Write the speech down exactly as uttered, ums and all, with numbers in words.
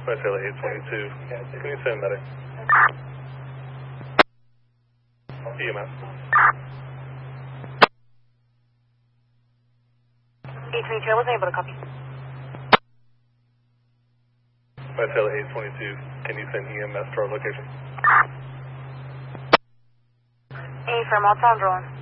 West Taylor eight twenty-two, can you send medic? E M S. eight twenty-two, I wasn't able to copy. West Taylor eight twenty-two, can you send E M S to our location? A firm, I'll tell him, drone.